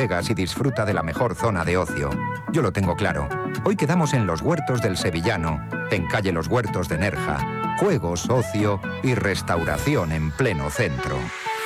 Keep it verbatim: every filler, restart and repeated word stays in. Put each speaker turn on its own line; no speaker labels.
colegas y disfruta de la mejor zona de ocio. Yo lo tengo claro. Hoy quedamos en Los Huertos del Sevillano, en calle Los Huertos de Nerja. Juegos, ocio y restauración en pleno centro.